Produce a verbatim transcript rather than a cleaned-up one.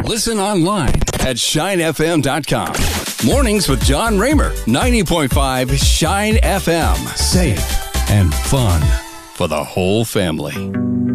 Listen online at shine f m dot com. Mornings with John Raymer, ninety point five Shine F M. Safe and fun for the whole family.